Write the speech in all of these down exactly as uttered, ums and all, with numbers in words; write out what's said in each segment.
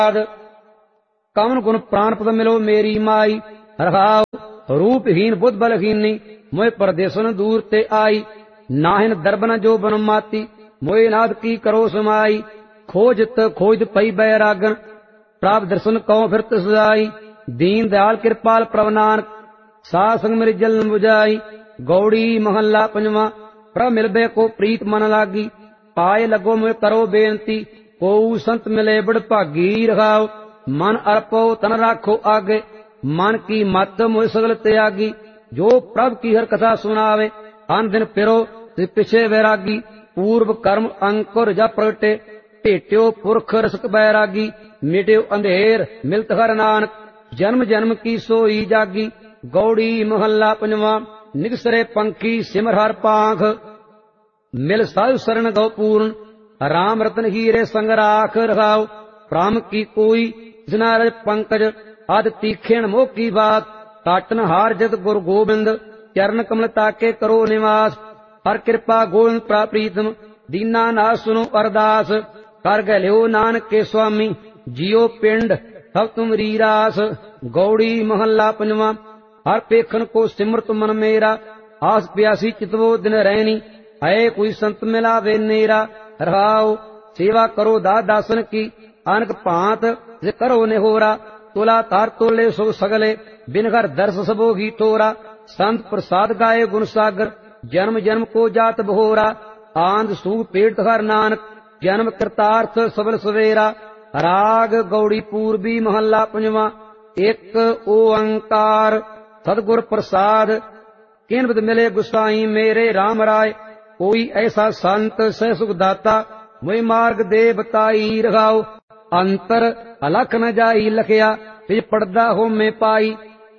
कवन गुण प्राण पद मिलो मेरी माई। रखाओ रूपहीन बुद्ध बलहीनी मोए परदेसन दूर ते आई। नाहिन दरबन जो बन माती मोए नाद की करो समाई। खोजत खोज पई बैरागन प्राप दर्शन कौ फिरत सजाई। दीन दयाल कृपाल प्रभ नानक साध संग मेरी जलन बुझाई। गौड़ी महला पंजवा प्रभ मिलबे को प्रीत मन लागी। पाए लगो मोए करो बेनती को संत मिले बड़ भागी। रखाओ मन अर्पो तन राखो आगे मन की मत मोए सगल त्यागी। जो प्रभ की हर कथा सुनावे अन दिन फिरो पिछे वैरागी। पूर्व कर्म अंकुर जा प्रगटे भेट्यो पुरख रसक बैरागी। मिट्यो अंधेर मिलत हर नानक जन्म जन्म की सोई जागी। गौड़ी महला पंजवा निगसरे पंखी सिमर हर पांख मिल साधु शरण गौ पूर्ण राम रतन हीरे संग राख। रखाओ प्राम की कोई जनारज पंकज आद तीखेण मोह की बात। काटन हार जत गुरु गोबिंद चरण कमल ताके करो निवास। हर कृपा गोविंद प्राप्रीतम दीना नाथ सुनो अरदास। कर गलियो नानक के स्वामी जियो पिंड सब तुम रीरास। गौड़ी महला पंजवा हर पेखन को सिमरत मन मेरा आस प्यासी चितवो दिन रहनी है कोई संत मिला वे नेरा। रहाओ सेवा करो दास दासन की अनक भांत जे करो निहोरा। तुला तार तोले सो सगले बिन घर दर्श सबो ही तोरा। संत प्रसाद गाये गुण सागर जन्म जन्म को जात बहोरा। आंध सूख पेट हर नानक जन्म कृतार्थ सबल सवेरा। राग गौड़ी पूर्वी महला पंजवा एक ओंकार सदगुर प्रसाद किन बिद मिले गुसाई मेरे राम राय। कोई ऐसा संत सह सुख दाता मोहि मार्ग दे बताई। रखाओ अंतर अलख न जाई लखया फिर पड़दा हो में पाई।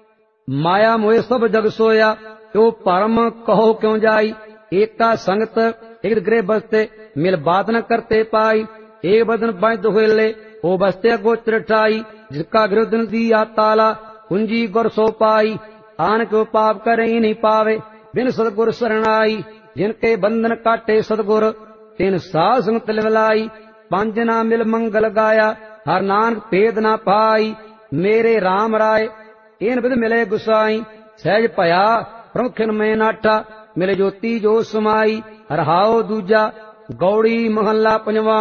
माया मोहे सब जग सोया तो परम कहो क्यों जाई। एक का संगत एक गृह बसते मिल बात न करते पाई। एक बदन बाई दुहेले हो बसते गोत्र ठाई। जिसका गृह दिन दिया ताला कुंजी गुर सो पाई। आन क्यों पाप करे ही नहीं पावे बिन सदगुर शरणाई। जिनके बंधन काटे सदगुर तिन साध संग तिलवलाई। पंज ना मिल मंगल गाया हर नानक भेद ना पाई। मेरे राम राय इन विध मिले गुसाई। सहज भया प्रमुखिन में नाठा मिले ज्योति जो समाई। रहाओ दूजा गौड़ी महला पंजवा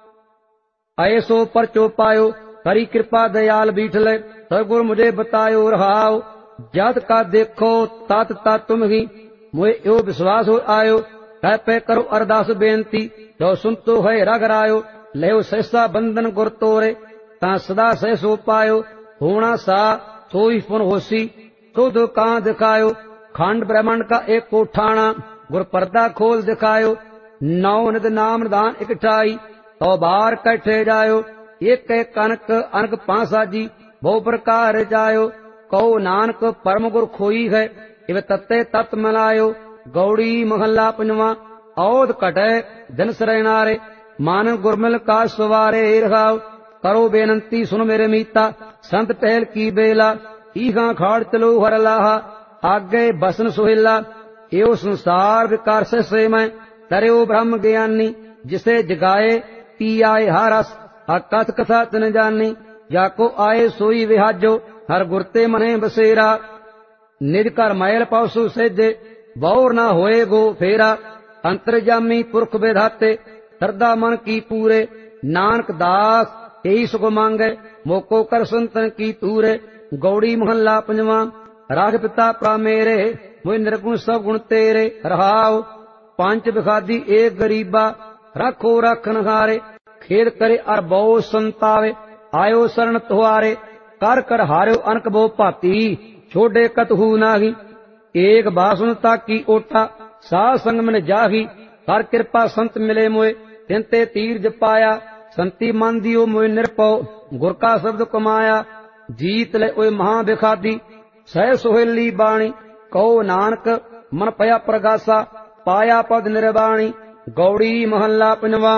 ऐसो परचो पायो करी कृपा दयाल बीठले सदगुर मुझे बतायो। रहाओ जात का देखो तात तात तुम ही मोए यो विश्वास हो आयो। कह पे करो अरदास बेनती जो सुन तो है रगरायो। लेव सहसा बंधन गुर तोरे ता सदा सहसो पायो। होना सा सोई पुन होसी तो दो कां दिखायो। खंड ब्रह्मांड का एक कोठाना गुर पर्दा खोल दिखायो। नौ निद नाम निदान इकठाई तो बार कैठे जायो। एक एक कनक अनक पांसा जी बहु प्रकार जायो। कहो नानक परम गुर खोई है इव तत्ते तत् मिलायो। गौड़ी महला पंजवा औध कटे दिन सरनारे मान गुरमिल का सवारे। रखाओ करो बेनंती सुन मेरे मीता संत पहल की बेला। ईहा खाड़ चलो हर लाहा आगे बसन सुहेला। एव संसार विकार से मैं तरयो ब्रह्म ज्ञानी। जिसे जगाए पी आए हारस कथ कथा तन जानी। जाको आए सोई विहाजो हर गुरते मने बसेरा। निज कर मैल पासु सेजे बौर न होए गो फेरा। अंतर्जामी पुरख विधाते श्रद्धा मन की पूरे। नानक दास यही सुख मांगे मोको कर संतन की तूरे। गौड़ी महला पंजवा राख पिता प्रा मेरे मोहि निर्गुण सब गुण तेरे। रहाओ पांच बिखादी एक गरीबा रखो रखन हारे। खेद करे अर बहु संतावे आयो शरण तुहारे। कर कर हार्यो अनक बहु भाती छोड़े कतहु नाही। एक बासुन ताकी ओटा साध संग मन जाही। कर कृपा संत मिले मोए तिनते तीर जपाया। संति मन दियो मोए निरपौ गुर का शब्द कमाया। जीत ले ओए महा बिखादी सह सुहेली बाणी। कहो नानक मन पया प्रगासा पाया पद निर्वाणी। गौड़ी महला पंजवा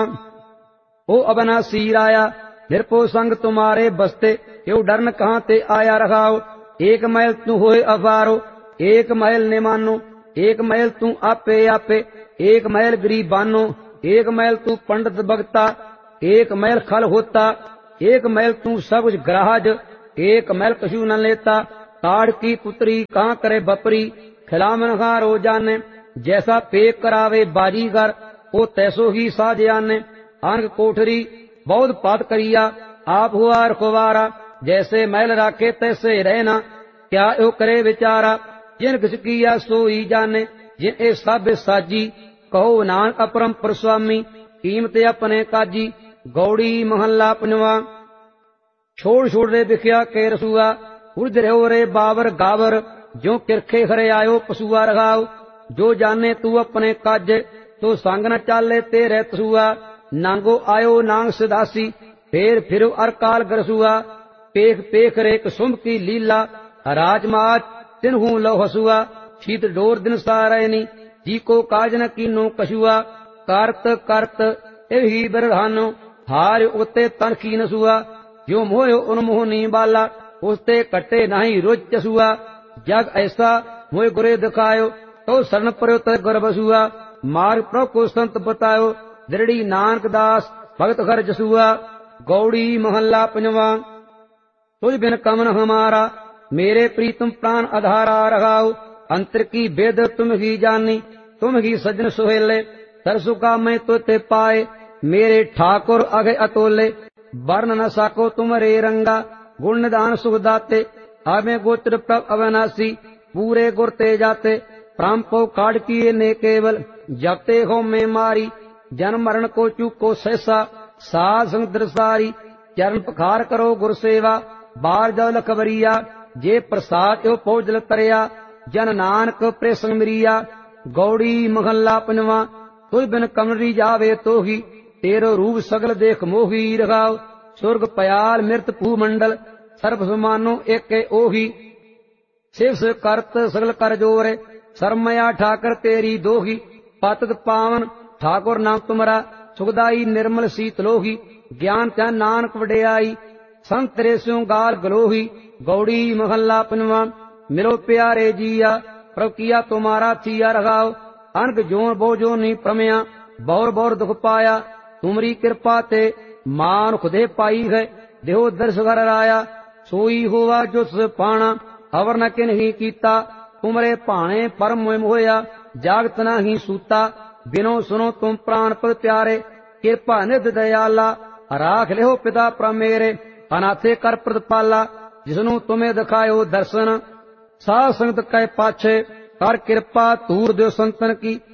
ओ अबनासी राया निरपो संग तुम्हारे बसते क्यों डरन कहाँ ते आया। रखाओ एक महल तू होए अवारो एक महल ने मानो। एक महल तू आपे आपे एक महल गरीबानो। एक महल तू पंडित भगता एक महल खल होता। एक मैल तू सब कुछ ग्राहज, एक मैल कछु न लेता। काढ़ की पुत्री कहाँ करे बपरी, खिलामन खा रोजाने। जैसा पेक करावे बाजीगर, ओ तैसो ही साजयाने। आंग कोठरी बहुत पात करिया, आप हुआ रखवारा। जैसे मैल राखे तैसे रहना, क्या यो करे विचारा। जिन किस किया सोई जाने, जिन ए सब साजी। कहो नानक अपरंपर स्वामी, कीमत अपने काजी। गौड़ी महल्ला पंजवा। छोड़ छोड़ रे बिखिया के रसुआ, उर्ज रहो रे बावर गावर। जो किरखे खरे आयो पशुआ रघाओ, जो जाने तू अपने काज। तो संग न चाले तेरे तसुआ, नांगो आयो नांग सिदासी। फेर फिर अरकाल गरसुआ, पेख पेख रे कुसुम की लीला। राजमाज तिन्हू लो हसुआ, शीत डोर दिन सारैनी। जी को काज न कीनो कछुआ, करत करत एही बिरधानो। हार उते तन की नसुआ, जो मोह उन्मोह नी बाला। उसते कटे नहीं रोज चसुआ, जग ऐसा मोह गुरे दिखायो। तो शरण पर्यो तर गर्भसुआ, मार्ग प्रभ को संत बतायो। दृढ़ी नानक दास भगत घर जसुआ। गौड़ी महल्ला पंजवा। तुझ बिन कमन हमारा, मेरे प्रीतम प्राण आधारा रघाओ। अंतर की वेद तुम ही जानी, तुम ही सजन सुहेले। सरसु का मैं तो ते पाए, मेरे ठाकुर अगे अतोले। वर्ण न साको तुम रे रंगा, गुण निदान सुख दाते। आवे गोत्र प्रभ अविनाशी, पूरे गुर ते जाते। प्रांपो काढ़ किए ने केवल, जपते हो में मारी। जन्म मरण को चूको सहसा, साध संग दरसारी। चरण पखार करो गुर सेवा, बार जल खबरिया। जे प्रसाद यो पौजल तरिया, जन नानक प्रेसंग मिरिया। गौड़ी महल्ला पंजवा। तुझ बिन कमरी जावे तो ही, तेरो रूप सगल देख मोही रघाओ। स्वर्ग पयाल मृत भूमंडल, सर्व समानो एके ओही। शिव करत सगल कर जोरे, शर्मया ठाकर तेरी दोही। पतत पावन ठाकुर नाम तुमरा, सुखदाई निर्मल शीतलोही। ज्ञान त्यान नानक वडियाई, संत रे स्यों गाल गलोही। गौड़ी महल्ला पंजवा। मिलो प्यारे जिया, प्रभ किया तुम्हारा थिया रघाओ। अनक जोन बो जो नी प्रमया, बौर बौर दुख पाया। तुमरी कृपा ते मान खुदे पाई है, देहो दर्श घर राया। सोई हुआ जो सुख पाना, अवर न किन ही कीता। तुमरे भाणे परम मोह मोया, जागत न ही सूता। बिनो सुनो तुम प्राण पद प्यारे, कृपा निध दयाला। राख लेहो पिता प्रमेरे, अनाथे कर प्रतिपाला। जिसनु तुम्हें दिखायो दर्शन, साध संगत कै पाछे। कर कृपा तूर दो संतन की,